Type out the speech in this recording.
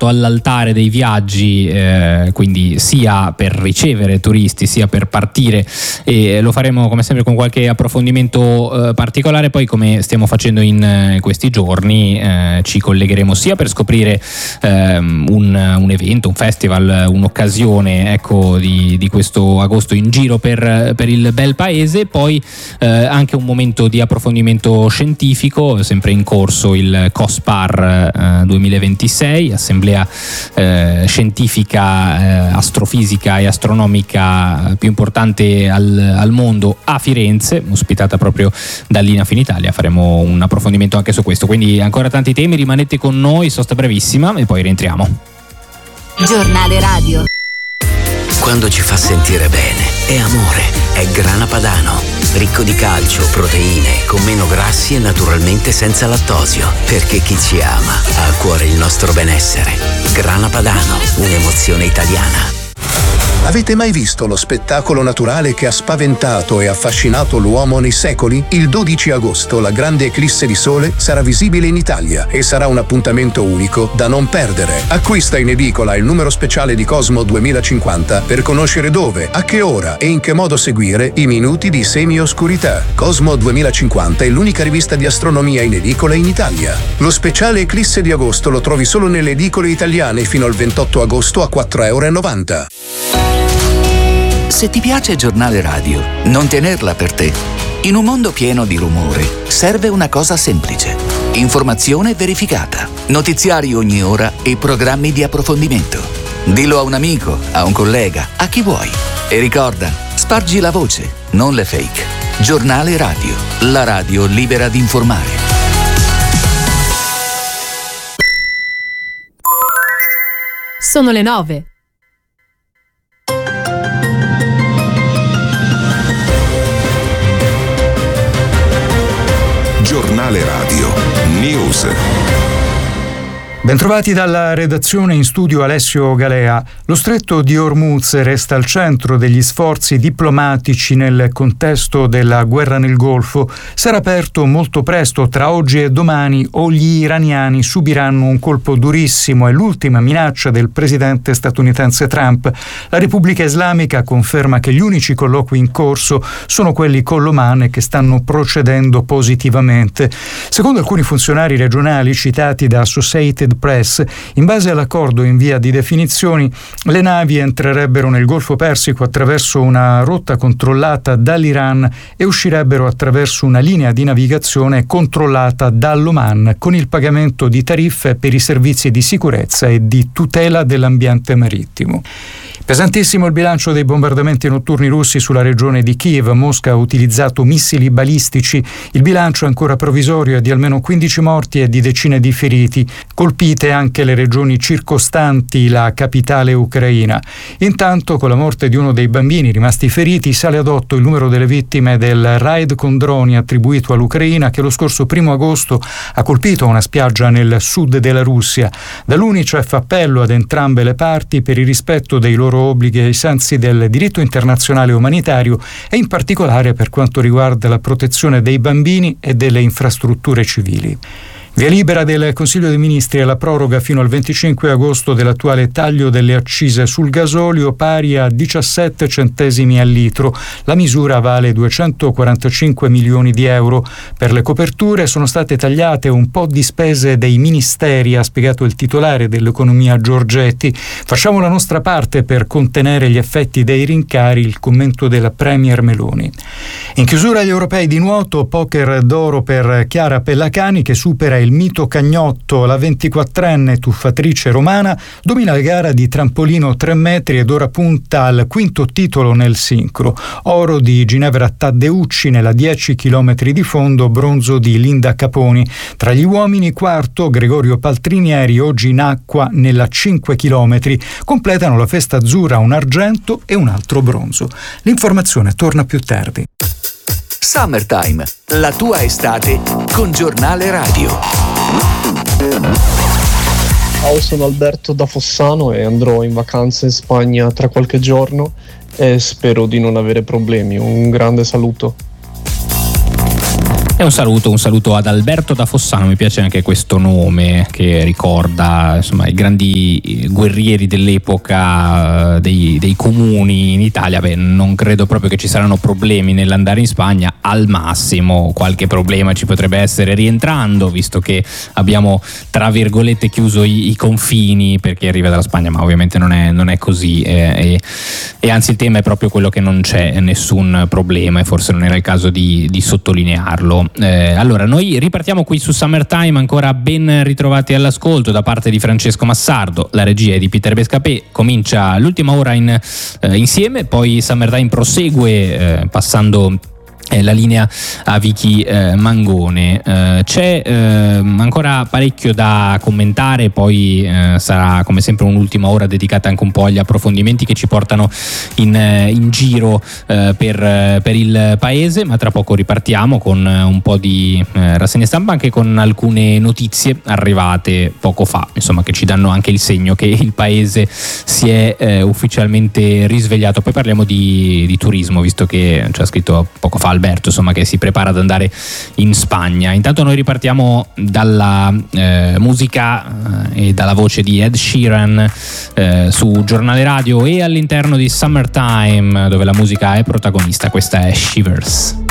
portato all'altare dei viaggi, quindi sia per ricevere turisti sia per partire, e lo faremo come sempre con qualche approfondimento particolare. Poi, come stiamo facendo in questi giorni, ci collegheremo sia per scoprire un evento, un festival, un'occasione, ecco, di questo agosto in giro per il bel paese, poi anche un momento di approfondimento scientifico, sempre in corso il COSPAR 2026, assemblea scientifica, astrofisica e astronomica più importante al mondo a Firenze, ospitata proprio dall'INA Finitalia. Faremo un approfondimento anche su questo, quindi ancora tanti temi, rimanete con noi, sosta brevissima e poi rientriamo. Giornale radio. Quando ci fa sentire bene, è amore, è Grana Padano. Ricco di calcio, proteine, con meno grassi e naturalmente senza lattosio. Perché chi ci ama ha a cuore il nostro benessere. Grana Padano, un'emozione italiana. Avete mai visto lo spettacolo naturale che ha spaventato e affascinato l'uomo nei secoli? Il 12 agosto la grande eclisse di sole sarà visibile in Italia e sarà un appuntamento unico da non perdere. Acquista in edicola il numero speciale di Cosmo 2050 per conoscere dove, a che ora e in che modo seguire i minuti di semi-oscurità. Cosmo 2050 è l'unica rivista di astronomia in edicola in Italia. Lo speciale eclisse di agosto lo trovi solo nelle edicole italiane fino al 28 agosto a €4,90. Se ti piace Giornale Radio, non tenerla per te. In un mondo pieno di rumore, serve una cosa semplice. Informazione verificata, notiziari ogni ora e programmi di approfondimento. Dillo a un amico, a un collega, a chi vuoi. E ricorda, spargi la voce, non le fake. Giornale Radio, la radio libera di informare. Sono le 9. Giornale Radio News. Bentrovati dalla redazione, in studio Alessio Galea. Lo stretto di Hormuz resta al centro degli sforzi diplomatici nel contesto della guerra nel Golfo. Sarà aperto molto presto, tra oggi e domani, o gli iraniani subiranno un colpo durissimo. È l'ultima minaccia del presidente statunitense Trump. La Repubblica Islamica conferma che gli unici colloqui in corso sono quelli con l'Oman, che stanno procedendo positivamente. Secondo alcuni funzionari regionali citati da Associated Press, in base all'accordo in via di definizioni, le navi entrerebbero nel Golfo Persico attraverso una rotta controllata dall'Iran e uscirebbero attraverso una linea di navigazione controllata dall'Oman, con il pagamento di tariffe per i servizi di sicurezza e di tutela dell'ambiente marittimo. Pesantissimo il bilancio dei bombardamenti notturni russi sulla regione di Kiev. Mosca ha utilizzato missili balistici. Il bilancio è ancora provvisorio, è di almeno 15 morti e di decine di feriti. Colpite anche le regioni circostanti la capitale ucraina. Intanto, con la morte di uno dei bambini rimasti feriti, sale ad 8 il numero delle vittime del raid con droni attribuito all'Ucraina, che lo scorso 1 agosto ha colpito una spiaggia nel sud della Russia. Dall'UNICEF appello ad entrambe le parti per il rispetto dei loro obblighi ai sensi del diritto internazionale umanitario e in particolare per quanto riguarda la protezione dei bambini e delle infrastrutture civili. Via libera del Consiglio dei Ministri alla proroga fino al 25 agosto dell'attuale taglio delle accise sul gasolio, pari a 17 centesimi al litro. La misura vale 245 milioni di euro. Per le coperture sono state tagliate un po' di spese dei ministeri, ha spiegato il titolare dell'economia Giorgetti. Facciamo la nostra parte per contenere gli effetti dei rincari, il commento della Premier Meloni. In chiusura agli europei di nuoto, poker d'oro per Chiara Pellacani, che supera il mito Cagnotto. La 24enne tuffatrice romana domina la gara di trampolino 3 metri ed ora punta al quinto titolo nel sincro. Oro di Ginevra Taddeucci nella 10 km di fondo, bronzo di Linda Caponi. Tra gli uomini, quarto Gregorio Paltrinieri, oggi in acqua nella 5 km. Completano la festa azzurra un argento e un altro bronzo. L'informazione torna più tardi. Summertime, la tua estate con Giornale Radio. Ciao, sono Alberto da Fossano e andrò in vacanza in Spagna tra qualche giorno e spero di non avere problemi. Un grande saluto. E un saluto ad Alberto da Fossano, mi piace anche questo nome che ricorda insomma i grandi guerrieri dell'epoca dei comuni in Italia. Beh, non credo proprio che ci saranno problemi nell'andare in Spagna, al massimo qualche problema ci potrebbe essere rientrando, visto che abbiamo tra virgolette chiuso i confini per chi arriva dalla Spagna, ma ovviamente non è così e anzi il tema è proprio quello che non c'è nessun problema e forse non era il caso di sottolinearlo. Allora noi ripartiamo qui su Summertime, ancora ben ritrovati all'ascolto da parte di Francesco Massardo, la regia è di Peter Bescapè. Comincia l'ultima ora insieme, poi Summertime prosegue passando la linea a Vicky Mangone. C'è ancora parecchio da commentare, poi sarà come sempre un'ultima ora dedicata anche un po' agli approfondimenti che ci portano in giro per il paese, ma tra poco ripartiamo con un po' di rassegna stampa, anche con alcune notizie arrivate poco fa, insomma, che ci danno anche il segno che il paese si è ufficialmente risvegliato. Poi parliamo di turismo, visto che ci ha scritto poco fa Alberto, insomma, che si prepara ad andare in Spagna. Intanto noi ripartiamo dalla musica e dalla voce di Ed Sheeran su Giornale Radio e all'interno di Summertime, dove la musica è protagonista. Questa è Shivers.